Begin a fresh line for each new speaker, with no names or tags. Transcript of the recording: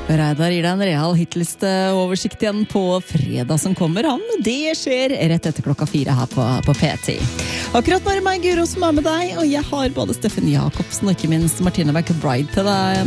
Reidar gir deg en real hitlisteoversikt igjen på fredag som kommer. Det skjer rett etter 4:00 her på P10. Akkurat nå er det meg, Guro, som er med deg, og jeg har både Steffen Jacobsen og ikke minst Martine McBride til deg.